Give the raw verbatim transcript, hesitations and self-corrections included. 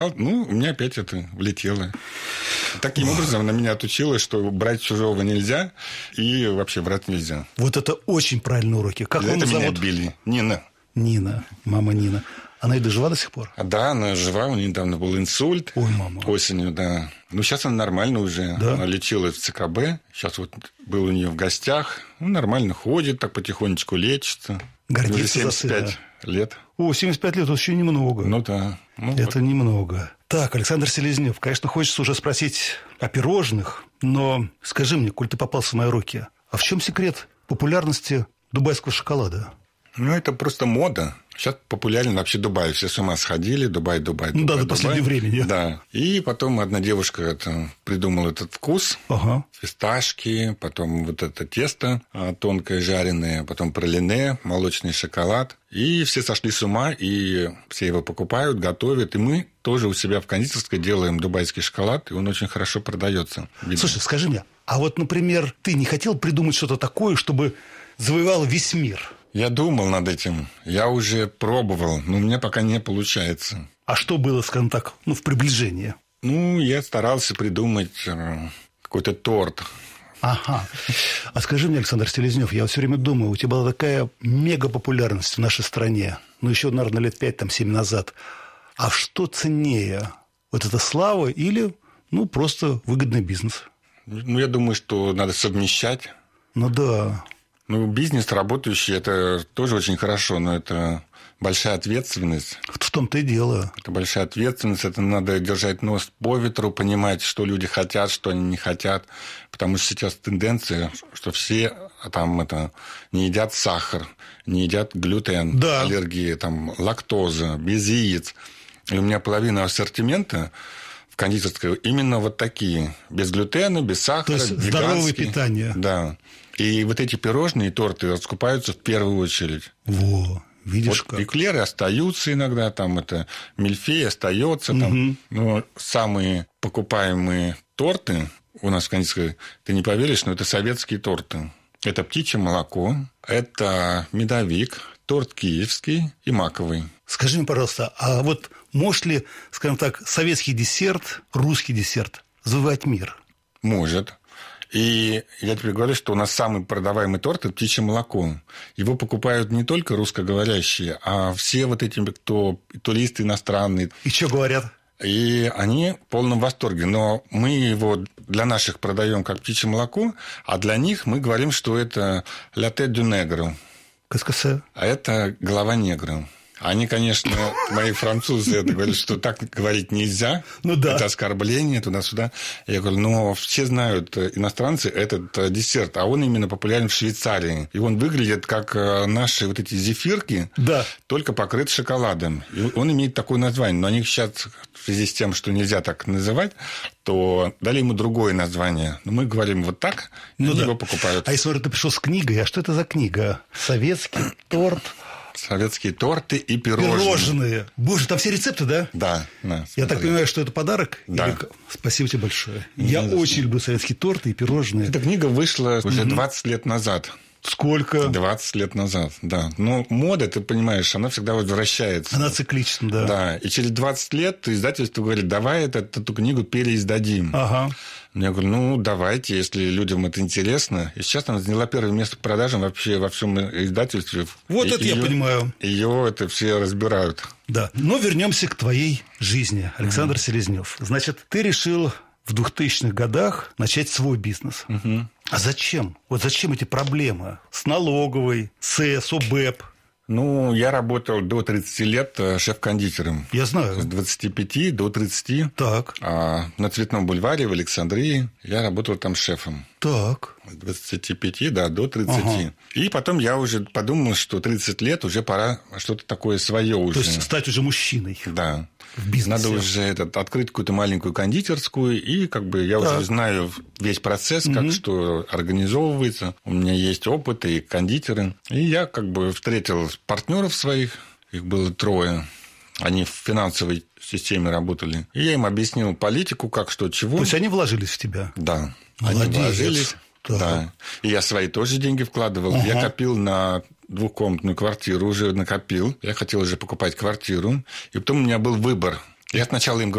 Ну, у меня опять это влетело. Таким образом, она меня отучила, что брать чужого нельзя и вообще врать нельзя. Вот это очень правильные уроки. Как За маму это меня зовут? били. Нина. Нина. Мама Нина. Она и дожива до сих пор? Да, она жива. У нее недавно был инсульт. Ой, мама. Осенью, да. Ну, сейчас она нормально уже. Да? Она лечилась в ЦКБ. Сейчас вот был у нее в гостях. Ну, нормально ходит, так потихонечку лечится. Гордится уже семьдесят пять за сына. лет. О, семьдесят пять лет, это еще немного. Ну, да. Ну, это вот. немного. Так, Александр Селезнев, конечно, хочется уже спросить о пирожных, но скажи мне, коль ты попался в мои руки, а в чем секрет популярности дубайского шоколада? Ну, это просто мода. Сейчас популярен вообще Дубай. Все с ума сходили. Дубай, Дубай, Ну Дубай, да, до последнего Дубай. времени. Да. И потом одна девушка это, придумала этот вкус. Ага. Фисташки, потом вот это тесто тонкое, жареное, потом пралине, молочный шоколад. И все сошли с ума, и все его покупают, готовят. И мы тоже у себя в кондитерской делаем дубайский шоколад, и он очень хорошо продается. Видно. Слушай, скажи мне, а вот, например, ты не хотел придумать что-то такое, чтобы завоевало весь мир? Я думал над этим, я уже пробовал, но у меня пока не получается. А что было, скажем так, ну, в приближении? Ну, я старался придумать какой-то торт. Ага. А скажи мне, Александр Селезнев, я вот все время думаю, у тебя была такая мегапопулярность в нашей стране, ну, еще, наверное, лет пять, там, семь назад. А что ценнее? Вот эта слава или, ну, просто выгодный бизнес? Ну, я думаю, что надо совмещать. Ну, да. Ну, бизнес работающий – это тоже очень хорошо, но это большая ответственность. В том-то и дело. Это большая ответственность, это надо держать нос по ветру, понимать, что люди хотят, что они не хотят. Потому что сейчас тенденция, что все там это, не едят сахар, не едят глютен, да. аллергия, там, лактоза, без яиц. И у меня половина ассортимента в кондитерской именно вот такие. Без глютена, без сахара, то есть веганские. Здоровое питание. Да. И вот эти пирожные и торты раскупаются в первую очередь. Во, видишь вот как. Эклеры остаются иногда, там это мильфей остается. Там. Угу. Но самые покупаемые торты у нас в кондитерской, ты не поверишь, но это советские торты. Это птичье молоко, это медовик, торт киевский и маковый. Скажи мне, пожалуйста, а вот может ли, скажем так, советский десерт, русский десерт завоевать мир? Может. И я тебе говорю, что у нас самый продаваемый торт – это птичье молоко. Его покупают не только русскоговорящие, а все вот эти, кто туристы иностранные. И что говорят? И они в полном восторге. Но мы его для наших продаем как птичье молоко, а для них мы говорим, что это «ля тête du негро». Каскасе. А это голова негра. Они, конечно, мои французы это говорят, что так говорить нельзя. Ну да. Это оскорбление туда-сюда. Я говорю, но все знают, иностранцы, этот десерт, а он именно популярен в Швейцарии. И он выглядит как наши вот эти зефирки, да. только покрыт шоколадом. И он имеет такое название. Но они сейчас, в связи с тем, что нельзя так называть, то дали ему другое название. Но мы говорим вот так, и ну они да. его покупают. А если, смотри, ты пришел с книгой, а что это за книга? Советский торт... Советские торты и пирожные. Пирожные. Боже, там все рецепты, да? Да. да Я так понимаю, что это подарок? Да. Или... Спасибо тебе большое. Не Я за очень люблю советские торты и пирожные. Эта книга вышла уже угу. двадцать лет назад. Сколько? двадцать лет назад, да. Но мода, ты понимаешь, она всегда возвращается. Она циклична, да. Да. И через двадцать лет издательство говорит, давай эту, эту книгу переиздадим. Ага. Я говорю, ну, давайте, если людям это интересно. И сейчас она заняла первое место по продажам вообще во всем издательстве. Вот и, это ее, я понимаю. Ее это все разбирают. Да. Но вернемся к твоей жизни, Александр mm-hmm. Селезнев. Значит, ты решил в двухтысячных годах начать свой бизнес. Mm-hmm. А зачем? Вот зачем эти проблемы? С налоговой, СЭС, ОБЭП? Ну, я работал до тридцати лет шеф-кондитером. Я знаю. С двадцати пяти до тридцати. Так. А на Цветном бульваре в Александрии я работал там шефом. Так. С двадцати пяти, да, до тридцати. Ага. И потом я уже подумал, что тридцать лет уже пора что-то такое свое уже. То есть стать уже мужчиной. Да. В бизнесе. Надо уже этот, открыть какую-то маленькую кондитерскую, и как бы я так. уже знаю весь процесс, как угу. что организовывается. У меня есть опыт и кондитеры. И я как бы встретил партнеров своих, их было трое. Они в финансовой системе работали. И я им объяснил политику, как, что, чего. То есть они вложились в тебя? Да. Молодец. Они вложились. Так. Да. И я свои тоже деньги вкладывал. Ага. Я копил на двухкомнатную квартиру, уже накопил. Я хотел уже покупать квартиру. И потом у меня был выбор. Я сначала им